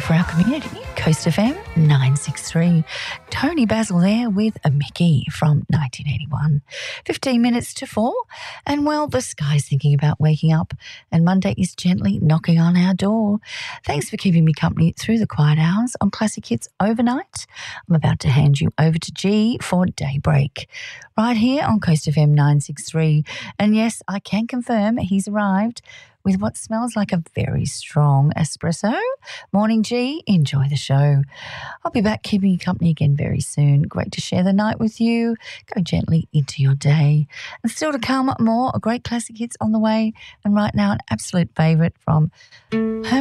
for our community, Coast FM 963. Tony Basil there with a Mickey from 1981. 15 minutes to 4. And well, the sky's thinking about waking up and Monday is gently knocking on our door. Thanks for keeping me company through the quiet hours on Classic Hits Overnight. I'm about to hand you over to G for Daybreak, right here on Coast FM 963. And yes, I can confirm he's arrived with what smells like a very strong espresso. Morning, G. Enjoy the show. I'll be back keeping you company again very soon. Great to share the night with you. Go gently into your day. And still to come, more great classic hits on the way. And right now, an absolute favourite from